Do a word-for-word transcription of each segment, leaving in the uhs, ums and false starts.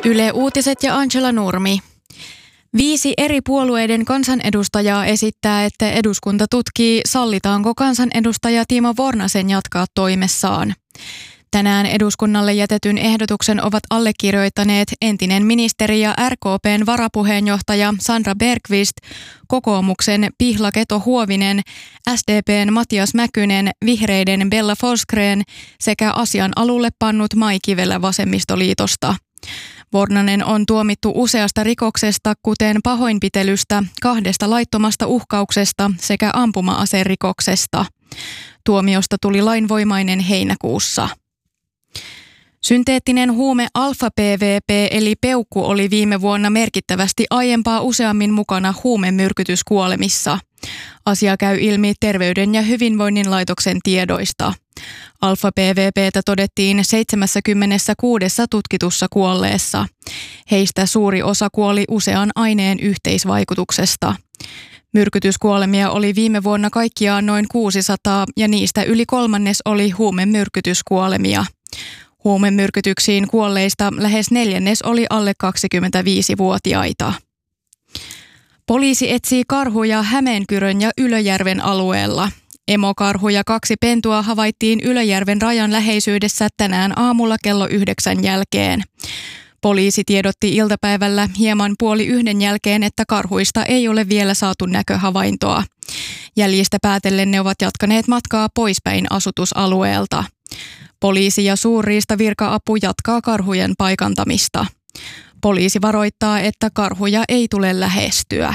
Yle Uutiset ja Angela Nurmi. Viisi eri puolueiden kansanedustajaa esittää, että eduskunta tutkii, sallitaanko kansanedustaja Timo Vornasen jatkaa toimessaan. Tänään eduskunnalle jätetyn ehdotuksen ovat allekirjoittaneet entinen ministeri ja R K P:n varapuheenjohtaja Sandra Bergqvist, kokoomuksen Pihla Keto-Huovinen, S D P:n Matias Mäkynen, vihreiden Bella Forsgren sekä asian alulle pannut Mai Kivelä vasemmistoliitosta. Vornanen on tuomittu useasta rikoksesta, kuten pahoinpitelystä, kahdesta laittomasta uhkauksesta sekä ampuma-aserikoksesta. Tuomiosta tuli lainvoimainen heinäkuussa. Synteettinen huume alfa-P V P eli peukku oli viime vuonna merkittävästi aiempaa useammin mukana huumemyrkytyskuolemissa. Asia käy ilmi Terveyden ja hyvinvoinnin laitoksen tiedoista. Alfa-P V P:tä todettiin seitsemänkymmentäkuusi tutkitussa kuolleessa. Heistä suuri osa kuoli usean aineen yhteisvaikutuksesta. Myrkytyskuolemia oli viime vuonna kaikkiaan noin kuusisataa ja niistä yli kolmannes oli huumemyrkytyskuolemia. Huumemyrkytyksiin kuolleista lähes neljännes oli alle kaksikymmentäviisivuotiaita. Poliisi etsii karhuja Hämeenkyrön ja Ylöjärven alueella. Emokarhu ja kaksi pentua havaittiin Ylöjärven rajan läheisyydessä tänään aamulla kello yhdeksän jälkeen. Poliisi tiedotti iltapäivällä hieman puoli yhden jälkeen, että karhuista ei ole vielä saatu näköhavaintoa. Jäljistä päätellen ne ovat jatkaneet matkaa poispäin asutusalueelta. Poliisi ja suurriistavirka-apu jatkaa karhujen paikantamista. Poliisi varoittaa, että karhuja ei tule lähestyä.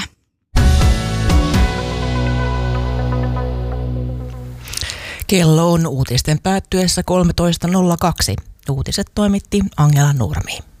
Kello on uutisten päättyessä kolmetoista nolla kaksi. Uutiset toimitti Angela Nurmi.